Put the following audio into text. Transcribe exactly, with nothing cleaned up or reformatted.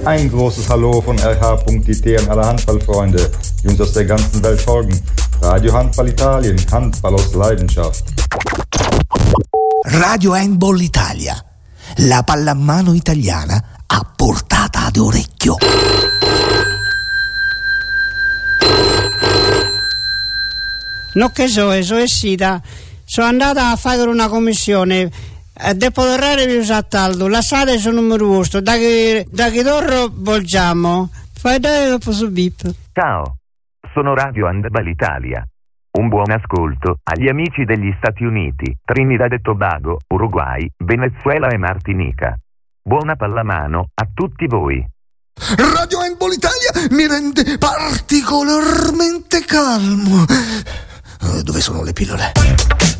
Ein großes Hallo von R H punkt I T an alle Handballfreunde, die uns aus der ganzen Welt folgen. Radio Handball Italien, Handball aus Leidenschaft. Radio Handball Italia, la pallamano italiana a portata d'orecchio. Non che so, sono uscita, sono andata a fare una commissione. Dopo tornare vi usattaldo, la strada è numero uno, da che, da che torno volgiamo, fai dare dopo su bip. Ciao, sono Radio Handball Italia. Un buon ascolto agli amici degli Stati Uniti, Trinidad e Tobago, Uruguay, Venezuela e Martinica. Buona pallamano a tutti voi. Radio Handball Italia mi rende particolarmente calmo. Dove sono le pillole?